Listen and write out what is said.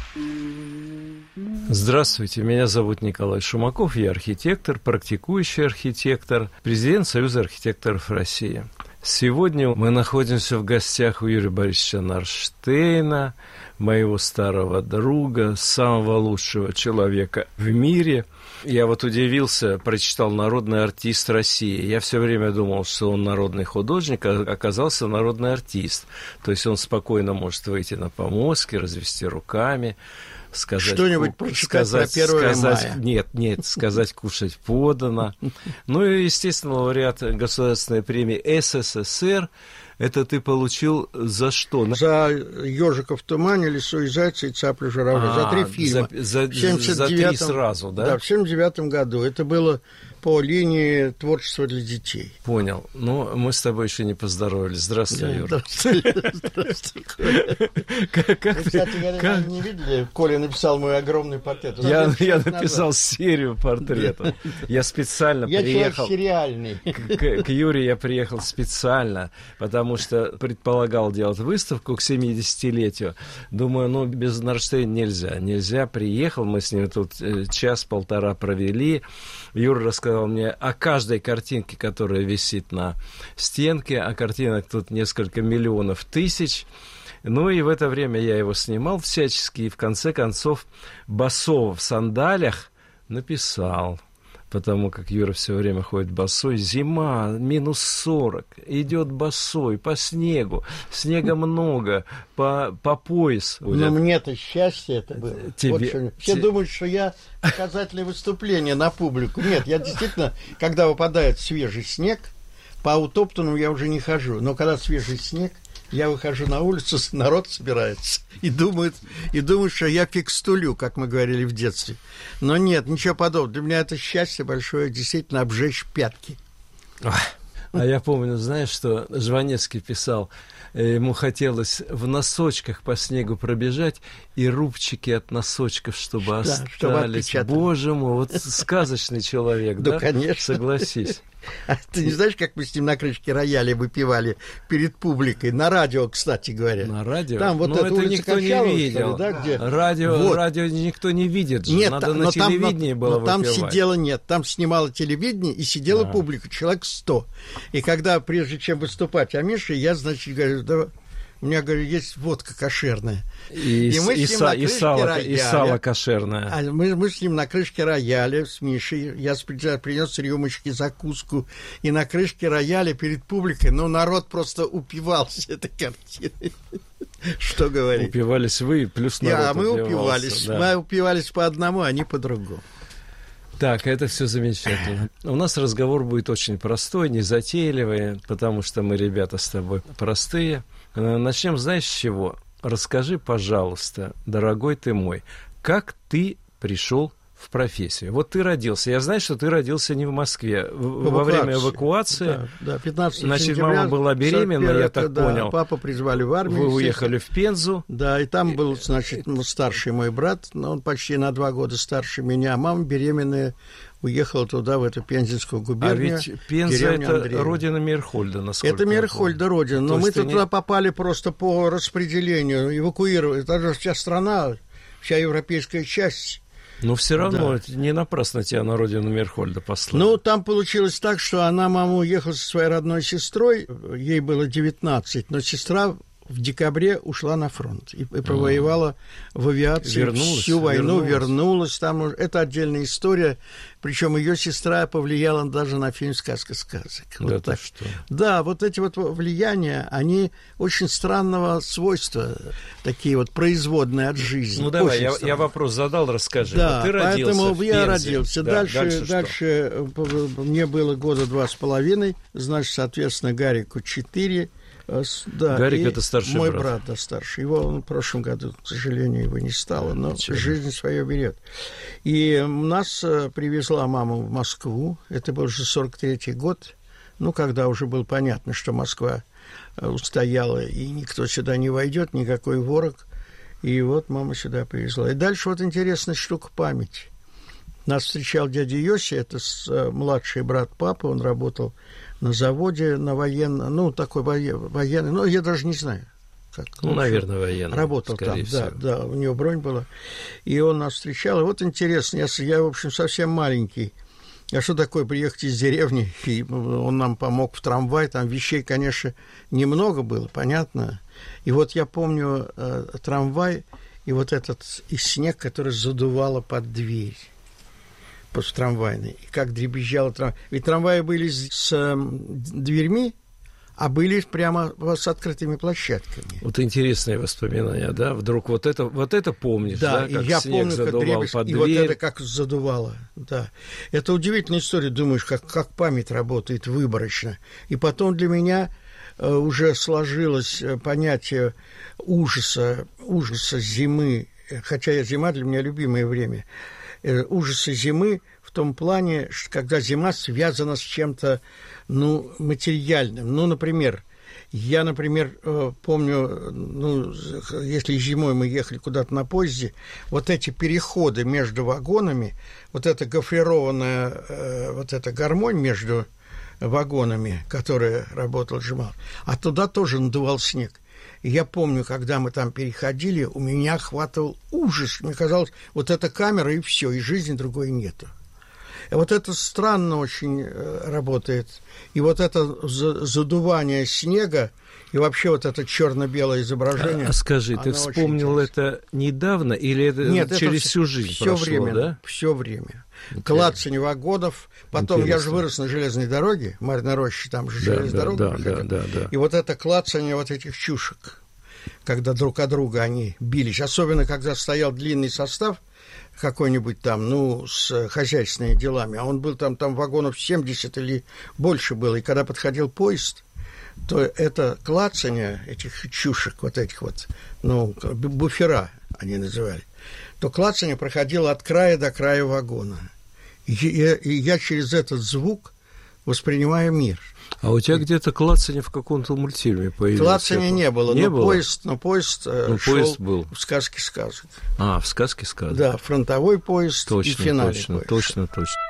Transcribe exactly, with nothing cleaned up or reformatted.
Здравствуйте, меня зовут Николай Шумаков, я архитектор, практикующий архитектор, президент Союза архитекторов России. Сегодня мы находимся в гостях у Юрия Борисовича Нарштейна, моего старого друга, самого лучшего человека в мире. Я вот удивился, прочитал «Народный артист России». Я все время думал, что он народный художник, а оказался народный артист. То есть он спокойно может выйти на помостки, развести руками, сказать... Что-нибудь прочитать сказать, про первое сказать, мая. Нет, нет, сказать «кушать подано». Ну и, естественно, лауреат Государственной премии СССР. Это ты получил за что? За «Ежика в тумане», «Лису и зайца» и «Цаплю журавля». За три фильма. За, за, за три сразу, да? Да, в семьдесят девятом году. Это было по линии творчества для детей. Понял. Ну, мы с тобой еще не поздоровались. Здравствуй, Юра. Здравствуй, Коля. Кстати говоря, не видели? Коля написал мой огромный портрет. Я написал серию портретов. Я специально приехал... Я человек сериальный. К Юре я приехал специально, потому что предполагал делать выставку к семидесятилетию. Думаю, ну, без Нарштейна нельзя. Нельзя. Приехал, мы с ним тут час-полтора провели. Юра рассказал мне о каждой картинке, которая висит на стенке, а картинок тут несколько миллионов тысяч. Ну и в это время я его снимал всячески, и в конце концов босого в сандалях написал. Потому как Юра все время ходит босой. Зима, минус сорок, идет босой по снегу. Снега много, по, по пояс. Но мне-то счастье это было. Тебе... Вот что... Все Те... думают, что я показательное выступление на публику. Нет, я действительно, когда выпадает свежий снег, по утоптанному я уже не хожу. Но когда свежий снег, я выхожу на улицу, народ собирается и думает, и думает, что я фикстулю, как мы говорили в детстве. Но нет, ничего подобного. Для меня это счастье большое, действительно, обжечь пятки. А я помню, знаешь, что Жванецкий писал, ему хотелось в носочках по снегу пробежать, и рубчики от носочков, чтобы да, остались. Чтобы Боже мой, вот сказочный человек, да? Да, конечно. Согласись. А ты не знаешь, как мы с ним на крышке рояля выпивали перед публикой? На радио, кстати говоря. На радио? Там вот это никто Качалова, не видел. Ли, да, где... радио, вот. радио никто не видит же. Нет, надо но на там, телевидении но, было но там выпивать. сидело, нет, там снимало телевидение, и сидела а. публика, человек сто. И когда, прежде чем выступать о Мише, я, значит, говорю, да... У меня, говорю, есть водка кошерная. И, и, мы с ним и, на и, сало, рояля, и сало кошерное. А мы, мы с ним на крышке рояля с Мишей. Я принес рюмочки, закуску. И на крышке рояля перед публикой, ну, народ просто упивался этой картиной. Что говорить? Упивались вы, плюс народ а мы упивался. упивались. Да. Мы упивались по одному, а не по другому. Так, это все замечательно. У нас разговор будет очень простой, незатейливый, потому что мы, ребята, с тобой простые. Начнем, знаешь, с чего? Расскажи, пожалуйста, дорогой ты мой, как ты пришел в профессию? Вот ты родился. Я знаю, что ты родился не в Москве. В Во время эвакуации. Да, да, пятнадцатого Значит, сентября, мама была беременна, я так да, понял. Папу призвали в армию. Вы уехали в Пензу. Да, и там был, значит, старший мой брат, но он почти на два года старше меня. Мама беременная уехала туда, в эту Пензенскую губернию. А ведь Пенза – это Андреева. Родина Мейерхольда, насколько Это Мейерхольда родина, но мы туда не... попали просто по распределению, эвакуировали. Это же вся страна, вся европейская часть. Но все равно да. не напрасно тебя на родину Мейерхольда послали. Ну, там получилось так, что она, мама, уехала со своей родной сестрой, ей было девятнадцать, но сестра в декабре ушла на фронт и, и провоевала в авиации вернулась, всю войну, вернулась. вернулась. Там это отдельная история. Причем ее сестра повлияла даже на фильм «Сказка сказок». Да, вот так. Что? Да, вот эти вот влияния, они очень странного свойства, такие вот производные от жизни. Ну, давай, я, я вопрос задал, расскажи. Да, вот ты родился поэтому в я Пензе. родился. Да, дальше, дальше, дальше мне было года два с половиной, значит, соответственно, Гарику четыре. Да, Гарик – это старший мой брат. Мой брат, да, старший. Его в прошлом году, к сожалению, его не стало, но Ничего. Жизнь свое берет. И нас привезла мама в Москву. Это был уже сорок третий год, ну, когда уже было понятно, что Москва устояла, и никто сюда не войдет, никакой ворог. И вот мама сюда привезла. И дальше вот интересная штука – память. Нас встречал дядя Йоси, это младший брат папы, он работал на заводе, на военном, ну, такой военный, ну, я даже не знаю, Как, ну, наверное, военный. Работал там, всего. да, да, у него бронь была. И он нас встречал. И вот интересно, я, я, в общем, совсем маленький. А что такое приехать из деревни? И он нам помог в трамвай. Там вещей, конечно, немного было, понятно. И вот я помню э, трамвай и вот этот и снег, который задувало под дверь. После трамвайной. И как дребезжало трамвай. Ведь трамваи были с э, дверьми, а были прямо с открытыми площадками. Вот интересные воспоминания, да? Вдруг вот это, вот это помнишь, да? Да, Как и я снег помню, задувал как дребезг, под и дверь. вот это как задувало, да. Это удивительная история, думаешь, как, как память работает выборочно. И потом для меня э, уже сложилось понятие ужаса, ужаса зимы, хотя зима для меня любимое время, э, ужаса зимы в том плане, что когда зима связана с чем-то, ну, материальным. Ну, например, я, например, помню, ну, если зимой мы ехали куда-то на поезде, вот эти переходы между вагонами, вот эта гофрированная, вот эта гармонь между вагонами, которая работала, сжимала, а туда тоже надувал снег. И я помню, когда мы там переходили, у меня охватывал ужас. Мне казалось, вот эта камера, и все, и жизни другой нету. И вот это странно очень работает. И вот это задувание снега, и вообще вот это черно-белое изображение. А, а скажи, ты вспомнил это недавно или это Нет, через это всю жизнь все прошло, время, да? Все время. Клацанье вагонов. Потом Интересно. Я же вырос на железной дороге, Марьиной Роще, там же да, железная да, дорога. Да, да, да, да. И вот это клацанье вот этих чушек, когда друг от друга они бились. Особенно, когда стоял длинный состав, какой-нибудь там, ну, с хозяйственными делами, а он был там, там вагонов семьдесят или больше было, и когда подходил поезд, то это клацанье этих чушек, вот этих вот, ну, буфера они называли, то клацанье проходило от края до края вагона. И, и, и я через этот звук воспринимаю мир. А у тебя и... где-то клацанье в каком-то мультфильме появилось? Клацанья не было, не но, было? Поезд, но поезд, но шел поезд был. В «Сказке сказок». А, в «Сказке сказок». Да, фронтовой поезд точно, и финальный точно, поезд. Точно, точно.